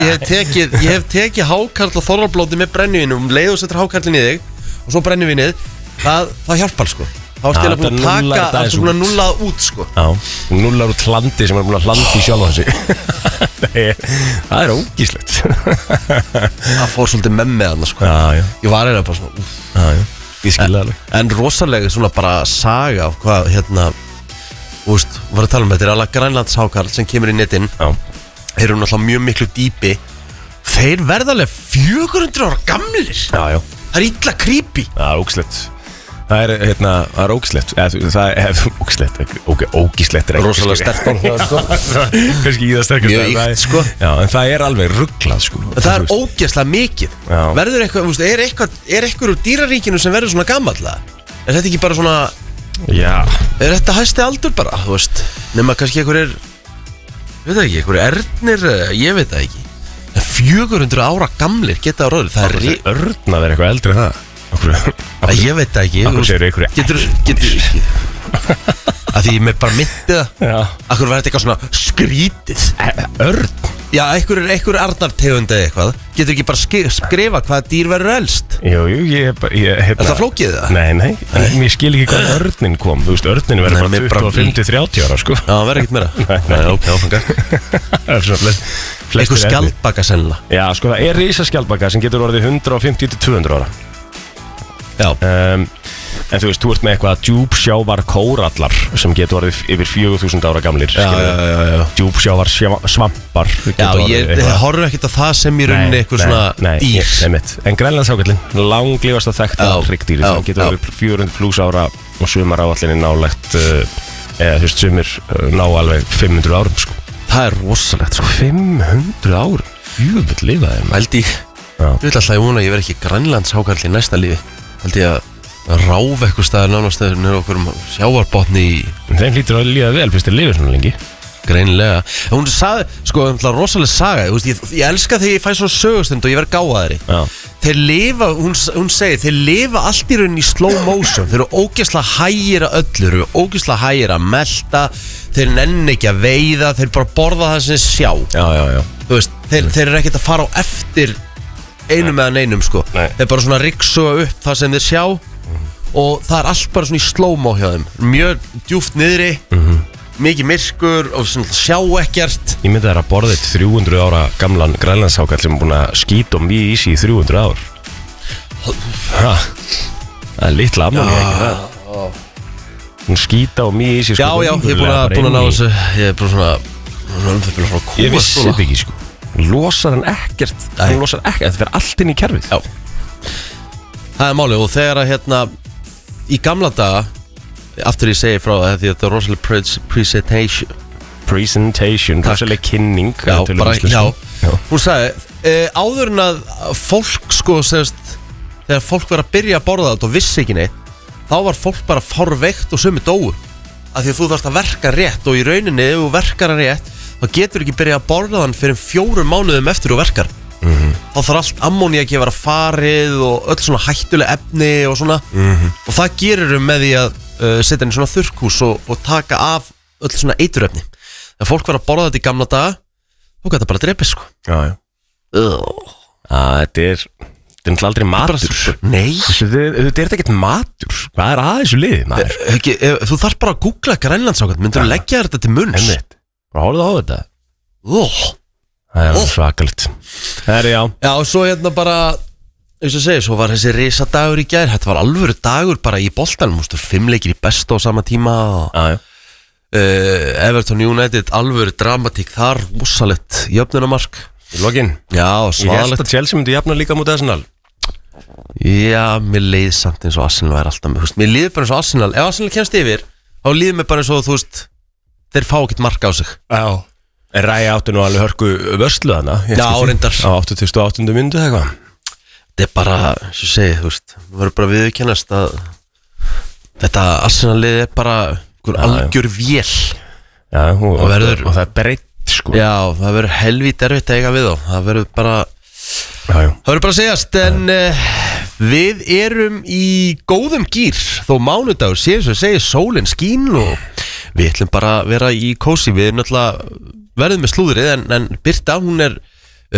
Ég hef tekið hákarl og þorrablóti með brennivínu leið og setur hákarlinn í þig og svo brennivínið, það hjálpar sko. Þá er stila búin að taka, það er búin að nullað út sko. Já, nullar út hlandi sem er búin að hlandi í sjálf þessi. Það er ógíslegt. Það fór svolítið með þarna sko. Já. Ég var bara svona Já, ég skilði alveg. En rosalega svona bara saga af hvað úst, var að tala um þetta er alveg grænlandshákarl sem kemur í netinn. Já. Þeir eru náttúrulega mjög miklu dýpi. Þeir verðarlega 400 ára gamlir. Já. Það er illa creepy. Það er ógíslegt. Það er ógíslegt. Það er ógíslegt. Ógíslegt er ekki rosalega sterkt sko. Kannski í það sterkast. Mjög íkt sko. Já, en það er alveg rugglað sko. Það er ógeðslega mikið. Já. Verður eitthvað, er eitthvað úr dýraríkinu sem verður svona gamall? Er þetta ekki bara svona Já. Er þetta hæsti aldur bara, þú veist? Nema kannski einhverjir ernir, ég veit það ekki. 400 ára gamlir geta á ráður. Það er örn að vera eitthvað eldri en það. Ég veit það ekki. Akkur segir einhverju Getur að því ég með bara myndi það. Já. Akkur var þetta eitthvað svona skrítið. Örn? Já, einhver arnartegund eða eitthvað. Getur ekki bara skrifa hvaða dýr verður elst? Jú, Er það flókið það? Nei, mér skil ekki hvað örnin kom. Þú veist, örnin verður bara 25-30 ára sko. Já, það verður ekkert meira. Nei, ok, áfanga. Það er svona einhver skjaldbaka sennilega. Já, sko, það er risa skjaldbaka sem getur orðið 150-200 ára. Já. En þú veist, þú ert með eitthvað djúpsjávar kórallar sem getur orðið yfir 4000 ára gamlir. Já. Djúpsjávar svampar. Já, ég horfum ekkert á það sem í rauninni eitthvað svona dýr. Nei, en grænlandshákarlinn, langlífasta þekkta hryggdýri sem getur orðið 400 pluss ára og sumar áallinni nálægt eða þú veist, sumir ná alveg 500 árum sko. Það er rosalegt sko. 500 árum? Jöfull lifaði Hældi ég vil alltaf vona að ég verð ekki grænlandshákarl í næsta lífi. Hældi ég að ráfa eitthvað staðar nánast nefnir okkur sjávarbotni í Þeim hlýtur að líða vel fyrst þeir lifir svona lengi. Greinilega. Hún sagði, sko, rosalega saga. Ég elska þegar ég fæ svona sögustund og ég verð gáðari. Þeir lifa, hún segir, þeir lifa allt í rauninni í slow motion. Þeir eru ógeðslega hægir að öllu, þeir eru ógeðslega hægir að melta, þeir nenni ekki að veiða, þeir bara borða það sem sjá. Já. Þú veist, þeir eru ekkert að fara á eftir einum eða neinum, sko. Þeir bara svona ryksuga upp það sem þeir sjá og það er allt bara svona í slow-mo hjá þeim. Mjög djúft niðri, mikið myrkur og svona sjá ekkert. Ég myndi að borða eitt 300 ára gamlan grænlandshákarl sem er búin að skýta og mjög í sig í 300 ár. Það er litla ammóni ekki það. Hún skýta og mjög í sig sko. Já, ég er búin að ná þessu. Ég er bara svona Ég vissi þetta ekki sko. Losar hann ekkert. Hann losar ekkert, það fer allt inn í kerfið. Já. Það er málið og þegar að í gamla daga, aftur ég segi frá það því að þetta er rosalega presentation, rosalega kynning. Já. Hún sagði, áður en að fólk sko, þegar fólk var að byrja að borða þetta og vissi ekki neitt, þá var fólk bara fárveikt og sumi dóu. Af því að þú þarfst að verka rétt og í rauninni, ef þú verkar hann rétt, þá getur ekki byrjað að borða hann fyrir 4 mánuðum eftir þú verkar. Þá þarf allt ammóníak að vera farið og öll svona hættuleg efni og svona og það gerir með því að setja henni svona þurrkús og taka af öll svona eiturefni. Þegar fólk var að borða þetta í gamla daga þá gæti það bara að drepa sko. Þetta er náttúrulega aldrei matur. Nei, þetta er ekkert matur. Hvað er að þessu liði? Þú þarf bara að googla grænlandshákarl, myndur þú leggja þetta til munns? Hálfðu á þetta? Það er svakalegt. Já, og svo bara eins og segi, svo var þessi risadagur í gær. Þetta var alvöru dagur bara í boltanum. 5 leikir í bestu á sama tíma. Everton United, alvöru dramatík þar. Rosalegt jöfnunamark í lokin. Já, svakalegt. Ég held að Chelsea myndi jafna líka mútið Arsenal. Já, mér leið samt eins og Arsenal væri alltaf. Mér líður bara eins og Arsenal. Ef Arsenal kemst yfir, þá líður mér bara eins og þú veist, þeir fá ekkert mark á sig. Já. En Ræja áttu nú alveg hörku vörslu hana. Já, reyndar. Á 88. myndu eða eitthvað. Þetta er bara, eins og segi, þú veist, við verðum bara viðurkennast að þetta Arsenal-lið er bara algjör vél. Já, og það er breytt sko. Já, það verður helvít erfitt að eiga við þá. Það verður bara það verður bara að segjast. En við erum í góðum gýr þó mánudagur sé eins og segi sólin skín og við ætlum bara að vera í kósi. Við erum náttúrulega verðum með slúðrið en Birta, hún er